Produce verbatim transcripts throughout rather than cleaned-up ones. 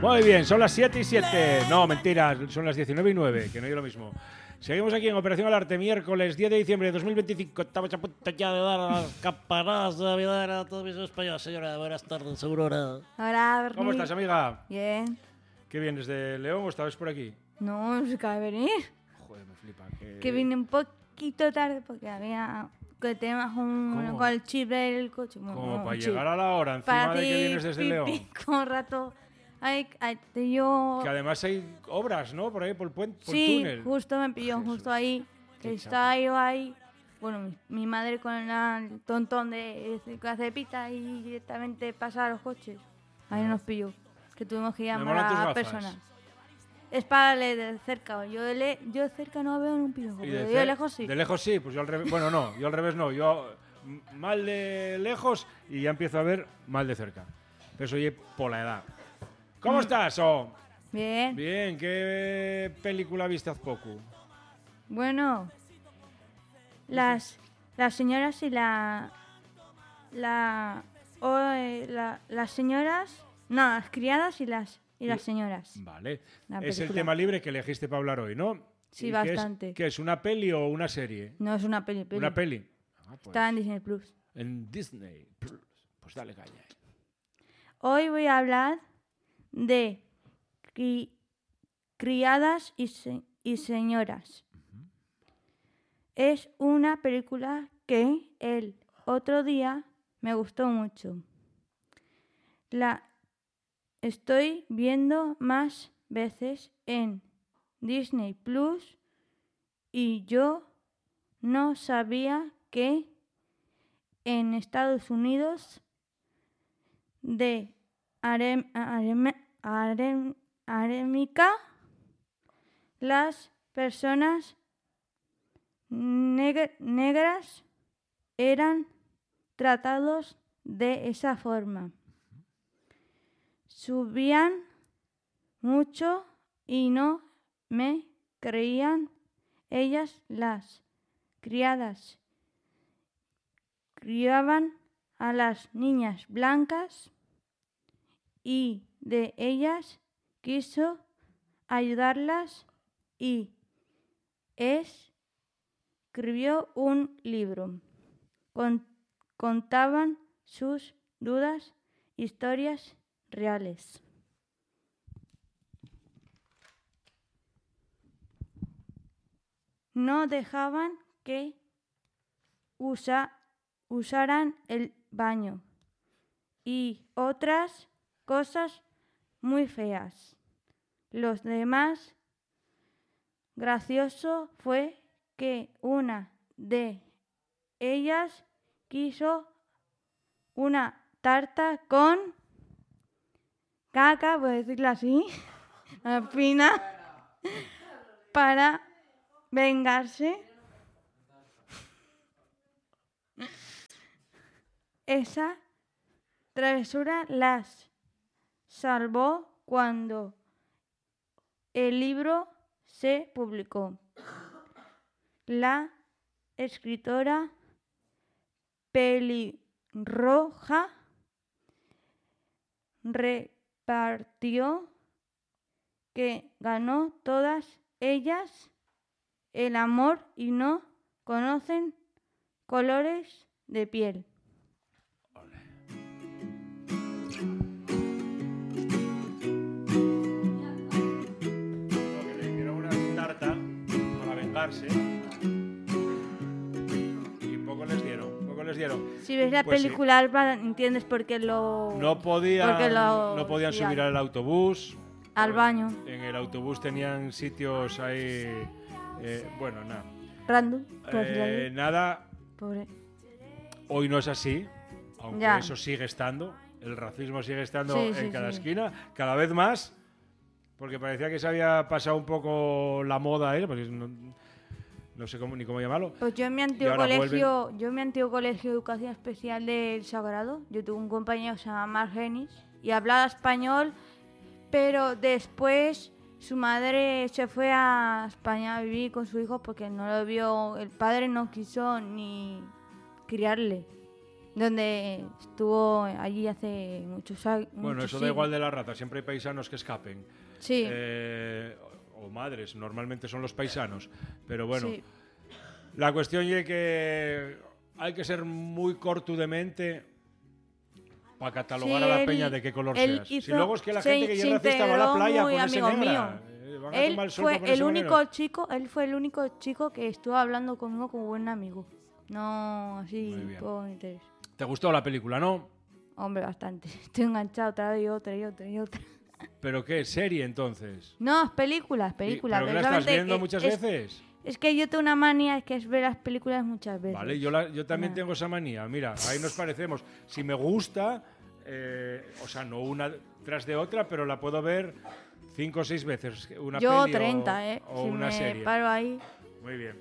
Muy bien, son las siete y siete. No, mentira, son las diecinueve y nueve, que no es lo mismo. Seguimos aquí en Operación Alarte, miércoles diez de diciembre de dos mil veinticinco. Estamos a punto ya de dar las campanadas de Navidad a todos mis españoles. Señora, buenas tardes, Aurora. Hola, Bernie. ¿Cómo estás, amiga? Bien. ¿Qué vienes de León o estabas por aquí? No, no se acaba de venir. Joder, me flipa. Que, que vine un poquito tarde porque había... que tenemos un... ¿Cómo? con el chip del coche. Como bueno, para un llegar chip. a la hora, encima Para de que vienes desde León. Con un rato... Ay, ay, te yo... Que además hay obras, ¿no? Por ahí, por el puente, por sí, el túnel. justo me pilló, Jesús, justo ahí. qué Que estaba yo ahí... Bueno, mi, mi madre con la- el tontón de, de que hace pita y directamente pasa a los coches. Ahí nos pilló. Que tuvimos que Me llamar molan tus a gafas. personas. Es para leer de cerca. Yo de, le, yo de cerca no veo ni un pijo, Y pero de, yo de ce- lejos sí. De lejos sí, pues yo al revés. Bueno, no, yo al revés no. Yo m- mal de lejos y ya empiezo a ver mal de cerca. Pero eso oye por la edad. ¿Cómo Mm. estás, oh? Bien. Bien, ¿qué película viste hace poco? Bueno, las, las señoras y la... La, o, eh, la... Las señoras... No, las criadas y las, y las señoras. Vale. La Es el película. tema libre que elegiste para hablar hoy, ¿no? Sí, ¿Y qué bastante. es, qué es, una peli o una serie? No es una peli, peli. Una peli. Ah, pues, Está en Disney Plus. en Disney Plus. Pues dale caña. Hoy voy a hablar de cri- criadas y, se- y señoras. Es una película que el otro día me gustó mucho. La estoy viendo más veces en Disney Plus y yo no sabía que en Estados Unidos de Arem, Arem- Arem- Arémica las personas neg- negras eran tratados de esa forma. Subían mucho y no me creían. Ellas, las criadas, criaban a las niñas blancas y de ellas quiso ayudarlas y escribió un libro. Con- contaban sus dudas, historias reales. No dejaban que usa- usaran el baño y otras cosas muy feas. Los demás, gracioso fue que una de ellas quiso una tarta con caca, voy a decirlo así, al final, para vengarse. Esa travesura las salvó cuando el libro se publicó. La escritora pelirroja repartió que ganó todas ellas el amor y no conocen colores de piel. Que le dieron una tarta para vengarse y poco les dieron, poco les dieron. Si ves la Pues sí. película Alba, entiendes por qué lo... No podían, porque lo no podían tiraron subir al autobús. al baño. En el autobús tenían sitios ahí, eh, bueno, nada. Random, por decirlo Eh, así. nada, Pobre. hoy no es así, aunque Ya. eso sigue estando. El racismo sigue estando Sí, en sí, cada sí. esquina, cada vez más, porque parecía que se había pasado un poco la moda, ¿eh? Porque no, no sé cómo, ni cómo llamarlo. Pues yo en mi Y antiguo ahora colegio, yo en mi antiguo colegio de educación especial del Sagrado, yo tuve un compañero que se llama Margenis y hablaba español, pero después su madre se fue a España a vivir con su hijo porque no lo vio, el padre no quiso ni criarle. donde estuvo allí hace muchos años. Bueno, eso da igual de la raza, siempre hay paisanos que escapen. Sí. Eh, o madres, normalmente son los paisanos. Pero bueno, Sí. la cuestión es que hay que ser muy corto de mente para catalogar Sí, a la él- peña de qué color él seas. Si hizo- luego es que la se- gente que se llega racista va a la integró playa a muy ponerse amigo negra. Eh, van a Él tomar el sol fue para ponerse el único moreno. chico, él fue el único chico que estuvo hablando conmigo como buen amigo. No así Muy bien. por interés. ¿Te gustó la película, no? Hombre, bastante. Estoy enganchado otra vez y otra y otra y otra. ¿Pero qué? ¿Serie, entonces? No, es películas, Y- películas. ¿Pero que la estás solamente viendo es- muchas es- veces? Es que yo tengo una manía que es ver las películas muchas veces. Vale, yo, la- yo también Nah. tengo esa manía. Mira, ahí nos parecemos. Si me gusta, eh, o sea, no una tras de otra, pero la puedo ver cinco o seis veces. Una Yo peli o- treinta, ¿eh? o si una me serie. paro ahí. Muy bien.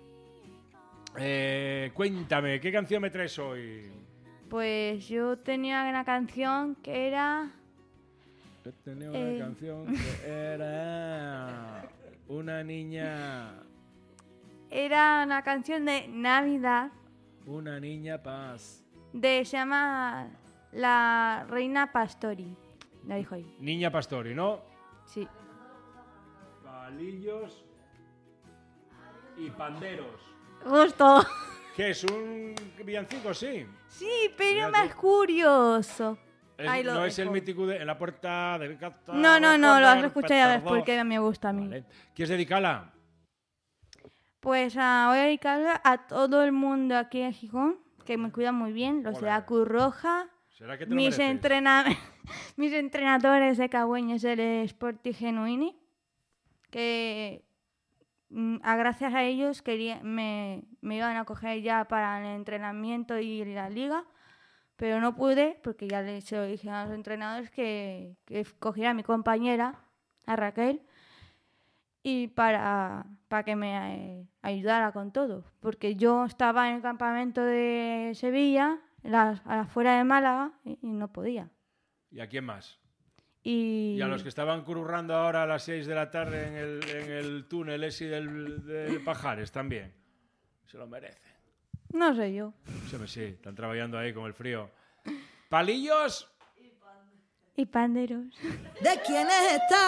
Eh, cuéntame, ¿qué canción me traes hoy? Pues yo tenía una canción que era... Yo tenía una Eh. canción que era una niña, Era una canción de Navidad. una niña paz. De, se llama La Reina Pastori. La dijo ahí. Niña Pastori, ¿no? Sí. Palillos y panderos. Justo. ¿Qué es un villancico? Sí. Sí, pero Mira más tú. curioso. Es- Ahí lo no es el dejo. mítico de en la puerta del gato. No, no, no, lo has escuchado ya ves petardo. porque me gusta a mí. Vale. ¿Quieres dedicarla? Pues ah, voy a dedicarla a todo el mundo aquí en Gijón, que me cuidan muy bien, los de Ole. la Cruz Roja, ¿Será que te lo mis, mereces? entrena mis entrenadores de Cagüeños del Sporting Genuini, que mm, a gracias a ellos quería, me, me iban a coger ya para el entrenamiento y la liga, pero no pude porque ya les se lo dije a los entrenadores que, que cogiera a mi compañera, a Raquel, y para, para que me eh, ayudara con todo, porque yo estaba en el campamento de Sevilla, las, afuera de Málaga, y, y no podía. ¿Y a quién más? Y, Y a los que estaban currando ahora a las seis de la tarde en el, en el túnel ese del, del Pajares también. Se lo merecen. no sé yo. Sí, sí, están trabajando ahí con el frío. Palillos Y panderos. ¿De quién es esta?